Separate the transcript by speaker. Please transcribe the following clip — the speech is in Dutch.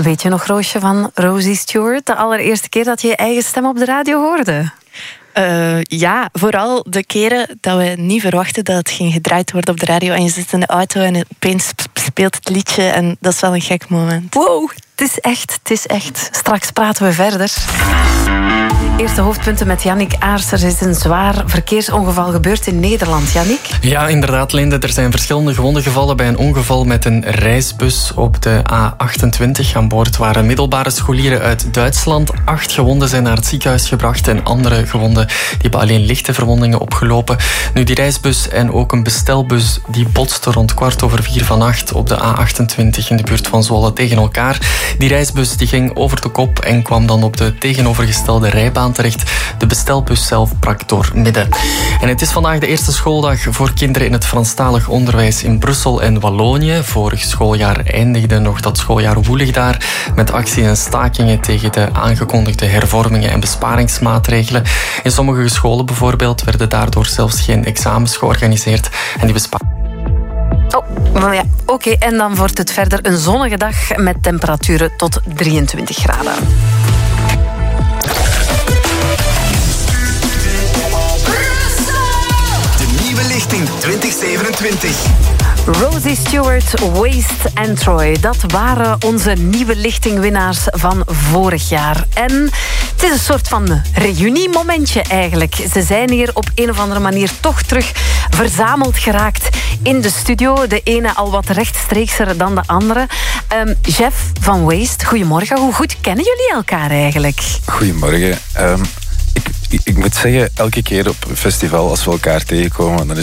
Speaker 1: Weet je nog, Roosje, van Rosie Stewart? De allereerste keer dat je je eigen stem op de radio hoorde?
Speaker 2: Ja, vooral de keren dat we niet verwachten dat het ging gedraaid worden op de radio. En je zit in de auto en opeens speelt het liedje. En dat is wel een gek moment.
Speaker 1: Wow, het is echt. Straks praten we verder. Eerste hoofdpunten met Yannick Aars. Er is een zwaar verkeersongeval gebeurd in Nederland. Yannick?
Speaker 3: Ja, inderdaad, Linde. Er zijn verschillende gewonden gevallen bij een ongeval met een reisbus op de A28. Aan boord waren middelbare scholieren uit Duitsland. 8 gewonden zijn naar het ziekenhuis gebracht en andere gewonden die hebben alleen lichte verwondingen opgelopen. Nu, die reisbus en ook een bestelbus die botsten rond 4:15 vannacht op de A28 in de buurt van Zwolle tegen elkaar. Die reisbus die ging over de kop en kwam dan op de tegenovergestelde rijbaan terecht. De bestelbus zelf brak door midden. En het is vandaag de eerste schooldag voor kinderen in het Franstalig onderwijs in Brussel en Wallonië. Vorig schooljaar eindigde nog dat schooljaar woelig daar met acties en stakingen tegen de aangekondigde hervormingen en besparingsmaatregelen. In sommige scholen bijvoorbeeld werden daardoor zelfs geen examens georganiseerd en die
Speaker 1: Ja, oké. En dan wordt het verder een zonnige dag met temperaturen tot 23 graden.
Speaker 4: Lichting 2027.
Speaker 1: Rosie Stewart, Waste and Troy. Dat waren onze nieuwe lichtingwinnaars van vorig jaar. En het is een soort van reuniemomentje eigenlijk. Ze zijn hier op een of andere manier toch terug verzameld geraakt in de studio. De ene al wat rechtstreekser dan de andere. Jeff van Waste, goedemorgen. Hoe goed kennen jullie elkaar eigenlijk?
Speaker 5: Goedemorgen. Ik moet zeggen, elke keer op een festival, als we elkaar tegenkomen, dan is